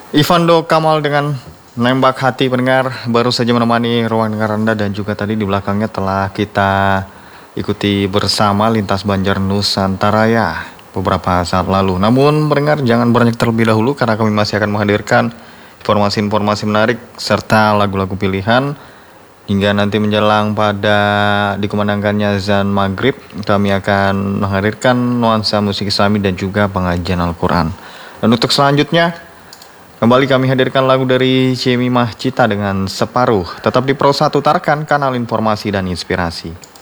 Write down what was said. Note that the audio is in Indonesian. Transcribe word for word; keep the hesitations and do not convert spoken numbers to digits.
Ivando Kamal dengan Nembak Hati pendengar baru saja menemani ruang dengar Anda, dan juga tadi di belakangnya telah kita ikuti bersama Lintas Banjar Nusantara ya beberapa saat lalu. Namun pendengar jangan beranjak terlebih dahulu, karena kami masih akan menghadirkan informasi-informasi menarik serta lagu-lagu pilihan hingga nanti menjelang pada dikumandangkannya azan maghrib. Kami akan menghadirkan nuansa musik Islami dan juga pengajian Al-Quran. Dan untuk selanjutnya kembali kami hadirkan lagu dari Cemimah Cita dengan Separuh. Tetap di Pro satu Tarkan, kanal informasi dan inspirasi.